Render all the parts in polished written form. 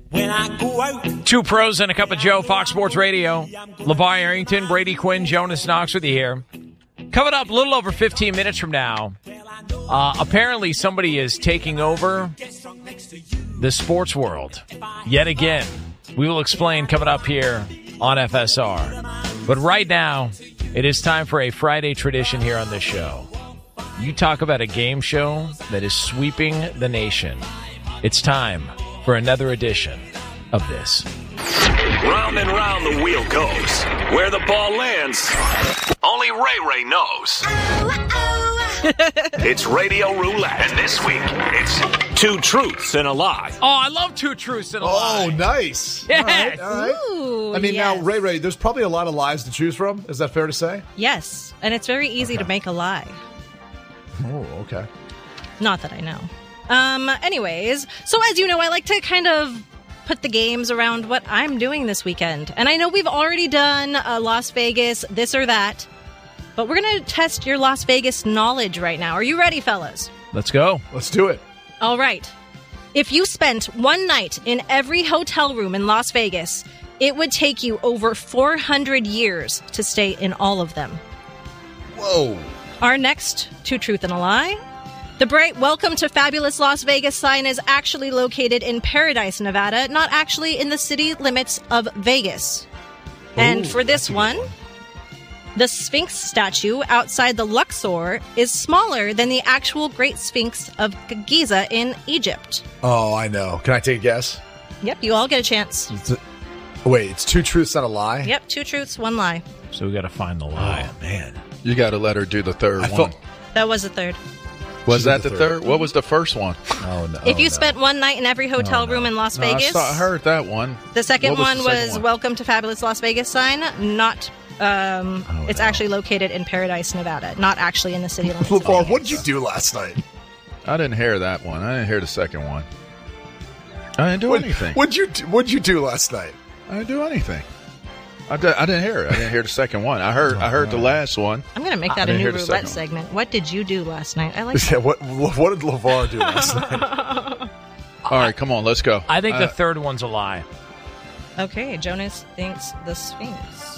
When I go out. Two pros and a cup of Joe, Fox Sports Radio. LeVar Arrington, Brady Quinn, Jonas Knox with you here. Coming up a little over 15 minutes from now, apparently somebody is taking over the sports world yet again. We will explain coming up here on FSR. But right now, it is time for a Friday tradition here on this show. You talk about a game show that is sweeping the nation. It's time for another edition of this. Round and round the wheel goes. Where the ball lands, only Ray knows. It's Radio Roulette. And this week, it's two truths and a lie. Oh, I love two truths and a lie. Oh, nice. Yes. All right. Ooh, I mean, yes. now, Ray, there's probably a lot of lies to choose from. Is that fair to say? Yes, and it's very easy to make a lie. Oh, okay. Not that I know. Anyways, so as you know, I like to kind of put the games around what I'm doing this weekend. And I know we've already done Las Vegas, this or that, but we're going to test your Las Vegas knowledge right now. Are you ready, fellas? Let's go. Let's do it. All right. If you spent one night in every hotel room in Las Vegas, it would take you over 400 years to stay in all of them. Whoa. Our next two truth and a lie. The bright Welcome to Fabulous Las Vegas sign is actually located in Paradise, Nevada, not actually in the city limits of Vegas. And for this one, the Sphinx statue outside the Luxor is smaller than the actual Great Sphinx of Giza in Egypt. Oh, I know. Can I take a guess? Yep, you all get a chance. Wait, it's two truths and a lie? Yep, two truths, one lie. So we got to find the lie. Oh, man. You got to let her do the third one. That was the third. Was that the third? What was the first one? Oh, no. If you spent one night in every hotel room in Las Vegas, I heard that one. the second What was one the second was one? Welcome to Fabulous Las Vegas sign, not... it's actually located in Paradise, Nevada, not actually in the city limits. of LeVar, Vegas. what did you do last night? I didn't hear that one. I didn't hear the second one. I didn't do anything. What'd you do last night? I didn't do anything. I didn't hear it. I didn't hear the second one. I heard the last one. I'm going to make that a didn't new hear the roulette second segment. What did you do last night? I like Yeah, that. what did LeVar do last night? All right, come on, let's go. I think the third one's a lie. Okay, Jonas thinks the Sphinx.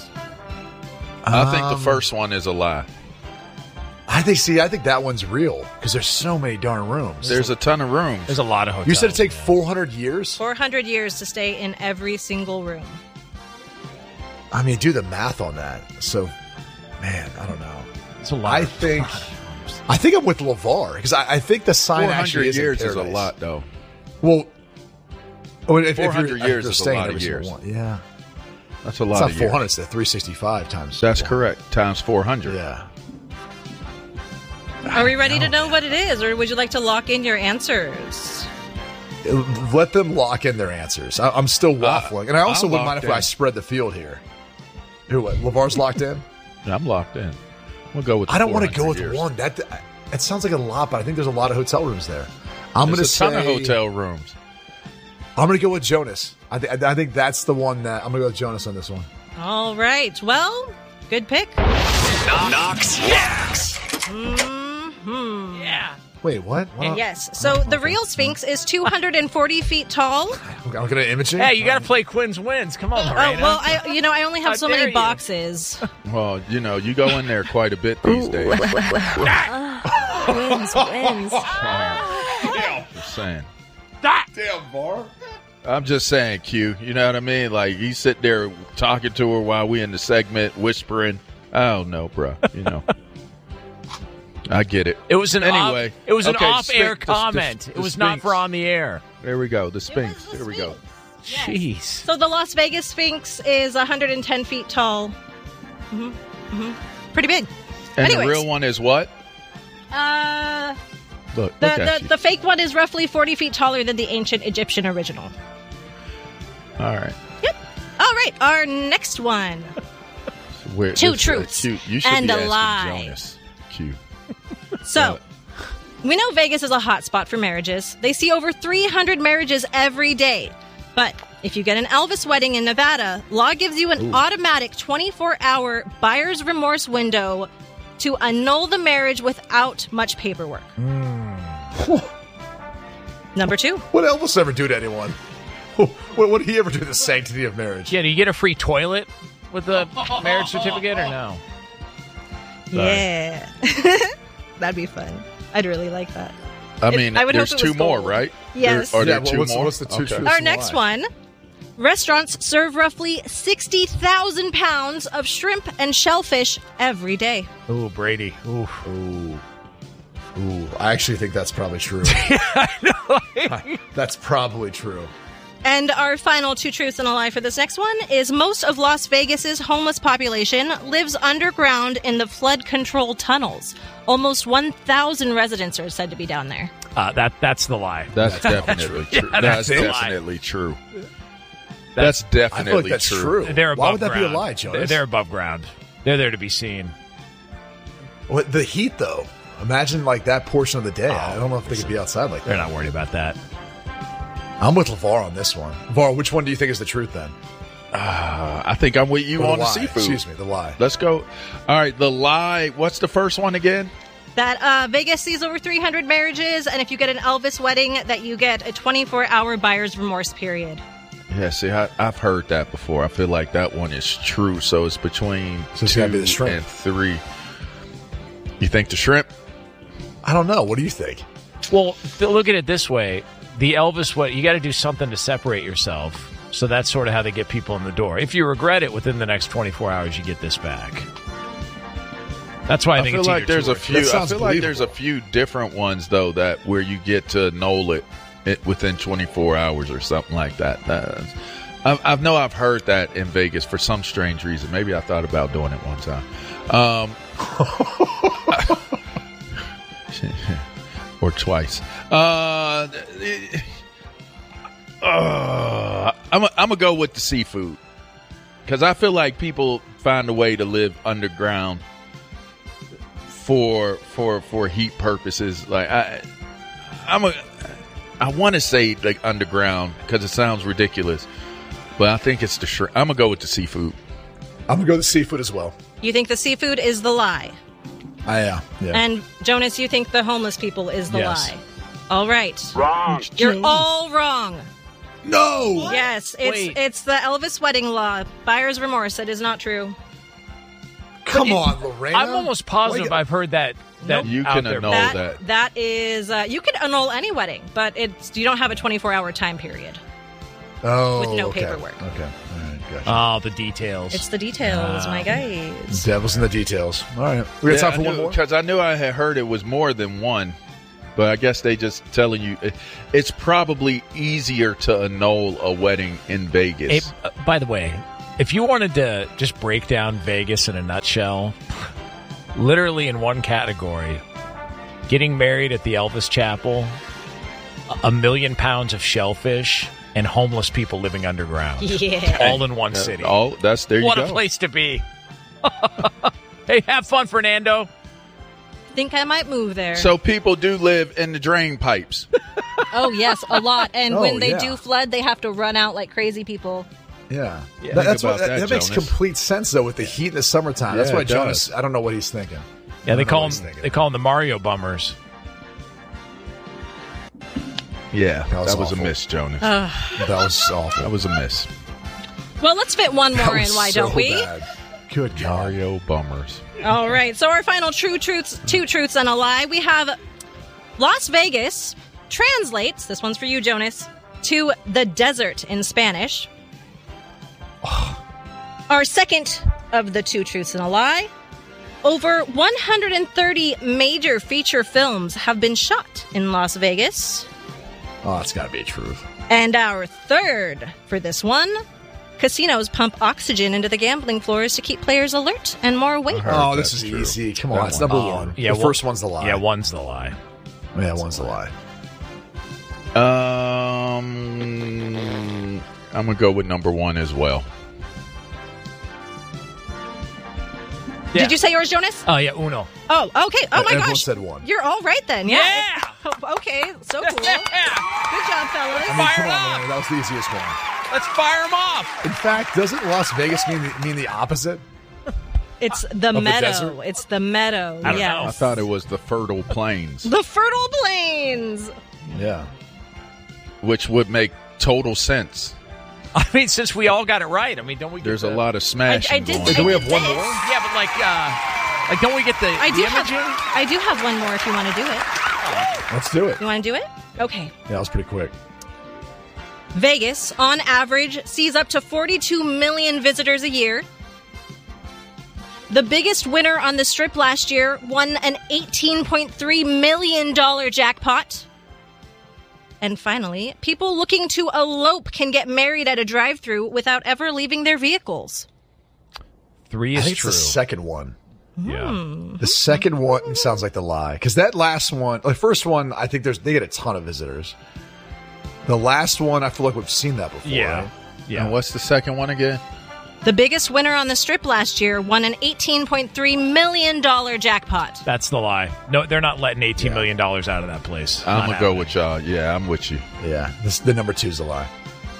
I think the first one is a lie. I think that one's real because there's so many darn rooms. There's a ton of rooms. There's a lot of hotels. You said it takes 400 years? 400 years to stay in every single room. I mean, do the math on that. So, man, I don't know. It's a lot. I think I'm with LeVar because I think the sign 400 actually is in years is a Paradise. lot, though. Well, if 400 you're, years if is a staying lot of every single years. one. Yeah. That's a It's lot not of 400, years. it's the 365 times. That's 400. correct. Times 400. Yeah. Are we ready to know what it is, or would you like to lock in your answers? Let them lock in their answers. I'm still waffling. And I also I'm wouldn't mind locked if I in. spread the field here. Who, what? LeVar's locked in? I'm locked in. We'll go with the I don't want to 400 go with years. one. That sounds like a lot, but I think there's a lot of hotel rooms there. I'm going to There's a say ton of hotel rooms. I'm going to go with Jonas. I think that's the one that I'm going to go with Jonas on this one. All right. Well, good pick. Knox Yaks. Yeah. Wait, what? Yes. So the real Sphinx is 240 feet tall. I'm going to image it. Hey, you got to play Quinn's Wins. Come on, Oh, Lorena. well, I only have How so dare many you. boxes. Well, you go in there quite a bit these days. Wins. Just saying. Damn, Var. I'm just saying, Q. You know what I mean? Like, you sit there talking to her while we in the segment, whispering. Oh, no, bro. You know. I get it. It was an Anyway, It was an okay, off-air Sphinx- comment. the It was not Sphinx. for on the air. There we go. The Sphinx. There we go. Jeez. So the Las Vegas Sphinx is 110 feet tall. Pretty big. And Anyways. the real one is what? Look at you. The fake one is roughly 40 feet taller than the ancient Egyptian original. All right. Yep. All right. Our next one. Weird. Two This, truths Q, you should and be a asking lie. Jonas. Q. So, we know Vegas is a hot spot for marriages. They see over 300 marriages every day. But if you get an Elvis wedding in Nevada, law gives you an automatic 24-hour buyer's remorse window to annul the marriage without much paperwork. Number two. What Elvis ever do to anyone? What did he ever do to the sanctity of marriage? Yeah, do you get a free toilet with the marriage certificate or no? Yeah. That'd be fun. I'd really like that. I mean, I would there's hope it was two more, gold. right? Yes. Are there Yeah, two what's- more? what's the two Okay. truths? Our and next lie. one. Restaurants serve roughly 60,000 pounds of shrimp and shellfish every day. Ooh, Brady. Ooh. Ooh, I actually think that's probably true. That's probably true. And our final two truths and a lie for this next one is most of Las Vegas's homeless population lives underground in the flood control tunnels. Almost 1,000 residents are said to be down there. That's the lie. That's definitely true. Yeah, that's that's a lie. definitely true. That's I feel definitely like that's true. true. They're above Why would that ground. be a lie, Jonas? They're above ground. They're there to be seen. Well, the heat, though. Imagine like that portion of the day. I don't know if they could be outside like They're that. not worried about that. I'm with LeVar on this one. LeVar, which one do you think is the truth then? I think I'm with you Or on the lie? seafood. Excuse me, the lie. Let's go. All right, the lie. What's the first one again? That Vegas sees over 300 marriages, and if you get an Elvis wedding, that you get a 24-hour buyer's remorse period. Yeah, see, I've heard that before. I feel like that one is true. So it's between So it's 2 gotta be the shrimp. and 3. You think the shrimp? I don't know. What do you think? Well, look at it this way. The Elvis, you got to do something to separate yourself. So that's sort of how they get people in the door. If you regret it within the next 24 hours, you get this back. That's why I think feel it's like either there's two a or few. That I sounds feel like there's a believable. few different ones though that where you get to annul it within 24 hours or something like that. I've heard that in Vegas for some strange reason. Maybe I thought about doing it one time, or twice. I'm gonna go with the seafood because I feel like people find a way to live underground for heat purposes. Like I want to say like underground because it sounds ridiculous, but I think it's the shrimp. I'm gonna go with the seafood. I'm going to go with seafood as well. You think the seafood is the lie. Yeah. And Jonas, you think the homeless people is the Yes. lie. All right. Wrong. You're all wrong. No! Yes, Wait. it's the Elvis wedding law. Buyer's remorse. It is not true. Come on, Lorena. I'm almost positive Why- I've heard that You out can there. annul before. that. That is you can annul any wedding, but you don't have a 24-hour time period. Oh, with no okay. paperwork. Okay. All right, gotcha. Oh, the details. It's the details, my guys. Devil's in the details. All right. We got time for one more? Because I knew I had heard it was more than one, but I guess they just telling you it's probably easier to annul a wedding in Vegas. Hey, by the way, if you wanted to just break down Vegas in a nutshell, literally in one category, getting married at the Elvis Chapel, 1 million pounds of shellfish, and homeless people living underground. Yeah. All in one city. There you What go. a place to be. Hey, have fun, Fernando. Think I might move there. So people do live in the drain pipes. Oh, yes, a lot. And Oh, when they yeah. do flood, they have to run out like crazy people. Yeah. Yeah. That's Think what, about that, that, makes Jonas. complete sense, though, with the heat in the summertime. That's Yeah, why it Jonas, does. I don't know what he's thinking. Yeah, they I don't know call what he's them. thinking. They call them the Mario Bummers. Yeah, That was a awful. miss, Jonas. That was awful. That was a miss. Well, let's fit one That more in, was why so don't we? bad. Good God. Mario Bummers. All right. So our final two truths and a lie. We have Las Vegas translates, this one's for you, Jonas, to the desert in Spanish. Our second of the two truths and a lie. Over 130 major feature films have been shot in Las Vegas. Oh, that's got to be a truth. And our third for this one. Casinos pump oxygen into the gambling floors to keep players alert and more awake. Oh, this that's is true. easy. Come on, That that's one. number one. Yeah, the first one's the lie. Yeah, one's the lie. Yeah, one's the lie. I'm gonna go with number one as well. Yeah. Did you say yours, Jonas? Oh, yeah, Uno. Oh, okay. Oh, my Everyone gosh. said one. You're all right then. Yeah. Yeah. Oh, okay. So cool. Good job, fellas. I mean, Fire come it on, up. man. That was the easiest one. Let's fire them off. In fact, doesn't Las Vegas mean the opposite? It's the the meadow. desert? It's the meadow. I don't yes. know. I thought it was the fertile plains, The fertile plains. Yeah. which would make total sense. I mean, since we all got it right, I mean, don't we get There's a lot of smashing I did going say- on. Do we have one more? Yeah, but like don't we get the imaging? I do have one more if you want to do it. Let's do it. You want to do it? Okay. Yeah, that was pretty quick. Vegas, on average, sees up to 42 million visitors a year. The biggest winner on the Strip last year won an $18.3 million jackpot. And finally, people looking to elope can get married at a drive-thru without ever leaving their vehicles. 3 I is think true. it's the second one. Yeah. The second one sounds like the lie. Because that last one, the first one, I think they get a ton of visitors. The last one, I feel like we've seen that before. Yeah. Right? Yeah. And what's the second one again? The biggest winner on the Strip last year won an $18.3 million jackpot. That's the lie. No, they're not letting $18 million out of that place. I'm Not going to go happening. with y'all. Yeah, I'm with you. Yeah. The number 2 is the lie.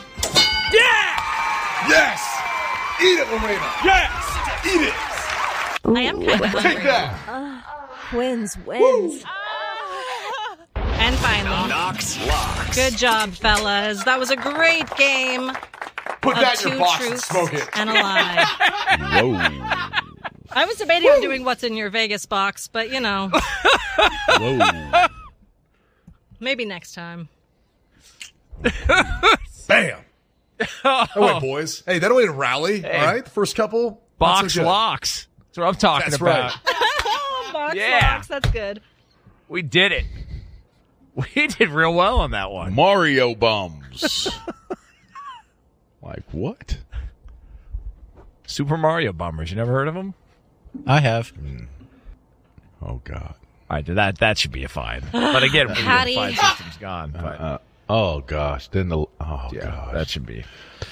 Yeah! Yes! Eat it, Lorena! Yes! Eat it! I am kind of hungry. Take that! Wins. And finally, Knox Locks. good job, fellas. That was a great game. Put Of that in 2 your box and truths smoke it. and a lie. Whoa. I was debating on doing what's in your Vegas box, but you know, Whoa. maybe next time. Bam! Oh, wait, boys. Hey, that'll be a rally, all right? The first couple. not Box so good. locks. That's what I'm talking That's about. right. Box Yeah. box, that's good. We did it. We did real well on that one. Mario bums. Like what? Super Mario Bummers. You never heard of them? I have. Oh, God. All right, that should be a fine. But again, the Patty. fine system's gone. But Oh, gosh. Then gosh. that should be.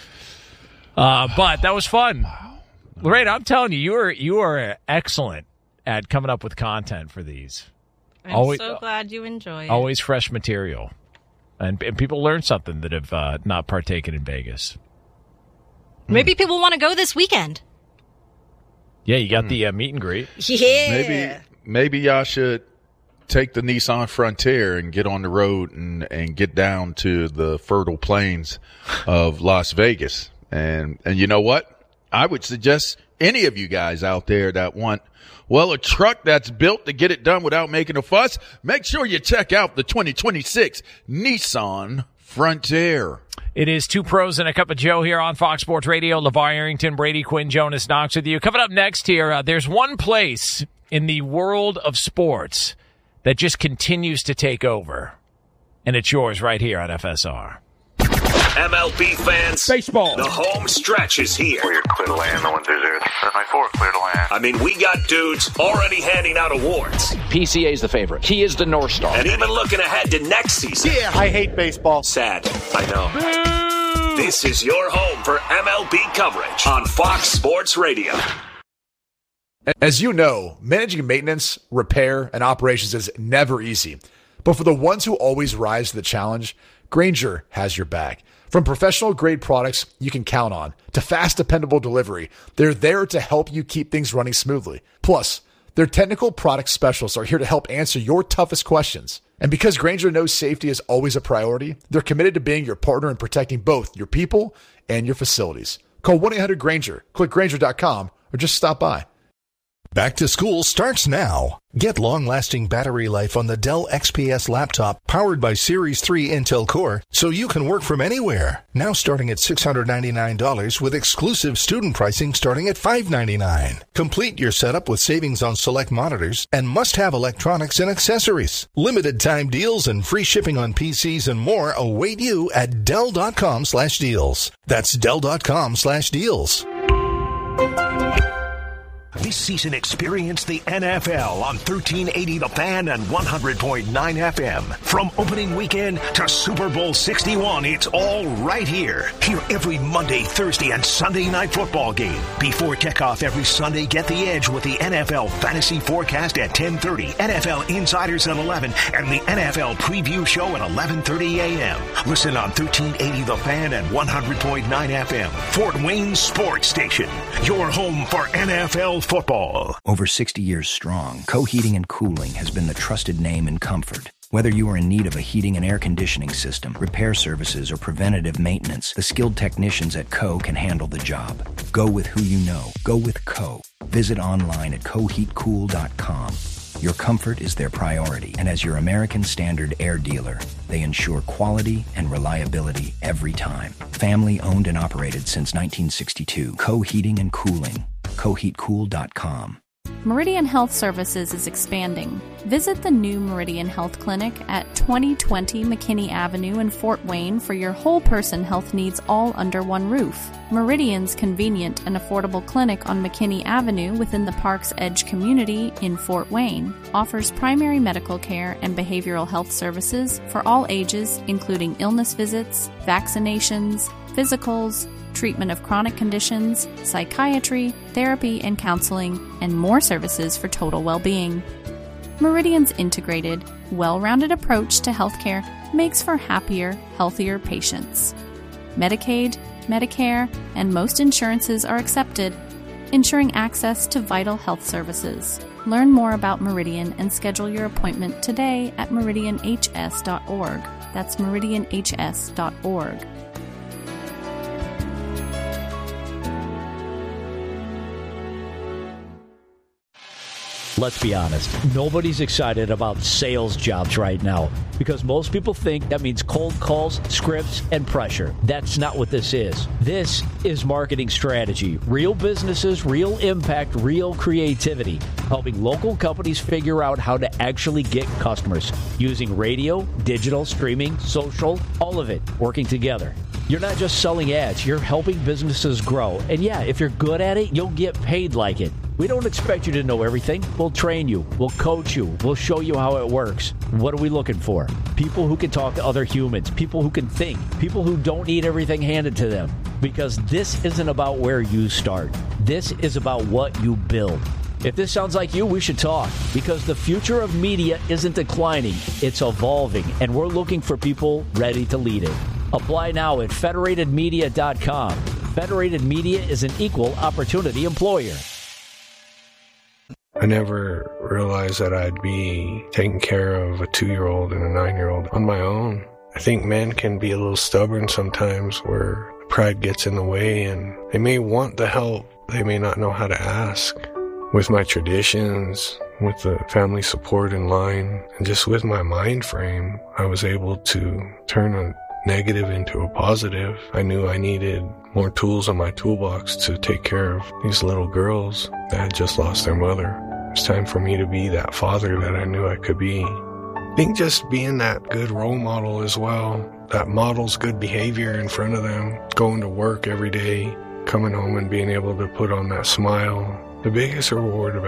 But that was fun. Lorraine, I'm telling you, you are excellent at coming up with content for these. I'm Always- so glad you enjoy it. Always fresh material. And people learn something that have not partaken in Vegas. Maybe people want to go this weekend. Yeah, you got the meet and greet. Yeah. Maybe y'all should take the Nissan Frontier and get on the road and get down to the fertile plains of Las Vegas. And you know what? I would suggest any of you guys out there that want, well, a truck that's built to get it done without making a fuss, make sure you check out the 2026 Nissan Frontier. It is 2 pros and a cup of Joe here on Fox Sports Radio. LeVar Arrington, Brady Quinn, Jonas Knox with you. Coming up next here, there's one place in the world of sports that just continues to take over, and it's yours right here on FSR. MLB fans, Baseball. the home stretch is here. We're clear to land, no one through there. 794, clear to land. I mean, we got dudes already handing out awards PCA's the favorite. He is the North Star. and even looking ahead to next season. Yeah, I hate baseball. Sad, I know. This is your home for MLB coverage on Fox Sports Radio. As you know, managing maintenance, repair, and operations is never easy. But for the ones who always rise to the challenge, Grainger has your back. From professional-grade products you can count on to fast, dependable delivery, they're there to help you keep things running smoothly. Plus, their technical product specialists are here to help answer your toughest questions. And because Grainger knows safety is always a priority, they're committed to being your partner in protecting both your people and your facilities. Call 1-800-GRAINGER, click Grainger.com, or just stop by. Back to school starts now. Get long-lasting battery life on the Dell XPS laptop powered by Series 3 Intel Core so you can work from anywhere. Now starting at $699 with exclusive student pricing starting at $599. Complete your setup with savings on select monitors and must-have electronics and accessories. Limited time deals and free shipping on PCs and more await you at Dell.com/deals. That's Dell.com/deals. This season, experience the NFL on 1380 The Fan and 100.9 FM. From opening weekend to Super Bowl 61, it's all right here. Hear every Monday, Thursday, and Sunday night football game. Before kickoff every Sunday, get the edge with the NFL Fantasy Forecast at 10:30, NFL Insiders at 11, and the NFL Preview Show at 11:30 a.m. Listen on 1380 The Fan and 100.9 FM. Fort Wayne Sports Station. Your home for NFL football. Over 60 years strong, Coheating and Cooling has been the trusted name in comfort, Whether you are in need of a heating and air conditioning system, repair services, or preventative maintenance, the skilled technicians at Co. can handle the job. Go with who you know. Go with Co. Visit online at coheatcool.com. Your comfort is their priority, and as your American Standard air dealer, they ensure quality and reliability every time. Family owned and operated since 1962. Co Heating and Cooling. coheatcool.com. Meridian Health Services is expanding. Visit the new Meridian Health Clinic at 2020 McKinney Avenue in Fort Wayne for your whole person health needs all under one roof. Meridian's convenient and affordable clinic on McKinney Avenue within the Park's Edge community in Fort Wayne offers primary medical care and behavioral health services for all ages, including illness visits, vaccinations, physicals, treatment of chronic conditions, psychiatry, therapy and counseling, and more services for total well-being. Meridian's integrated, well-rounded approach to healthcare makes for happier, healthier patients. Medicaid, Medicare, and most insurances are accepted, ensuring access to vital health services. Learn more about Meridian and schedule your appointment today at meridianhs.org. That's meridianhs.org. Let's be honest, nobody's excited about sales jobs right now because most people think that means cold calls, scripts, and pressure. That's not what this is. This is marketing strategy. Real businesses, real impact, real creativity. Helping local companies figure out how to actually get customers using radio, digital, streaming, social, all of it working together. You're not just selling ads, you're helping businesses grow. And yeah, if you're good at it, you'll get paid like it. We don't expect you to know everything. We'll train you. We'll coach you. We'll show you how it works. What are we looking for? People who can talk to other humans. People who can think. People who don't need everything handed to them. Because this isn't about where you start. This is about what you build. If this sounds like you, we should talk. Because the future of media isn't declining. It's evolving. And we're looking for people ready to lead it. Apply now at federatedmedia.com. Federated Media is an equal opportunity employer. I never realized that I'd be taking care of a 2-year-old and a 9-year-old on my own. I think men can be a little stubborn sometimes where pride gets in the way and they may want the help. They may not know how to ask. With my traditions, with the family support in line, and just with my mind frame, I was able to turn a negative into a positive. I knew I needed more tools in my toolbox to take care of these little girls that had just lost their mother. It's time for me to be that father that I knew I could be. I think just being that good role model as well, that models good behavior in front of them, going to work every day, coming home and being able to put on that smile. The biggest reward about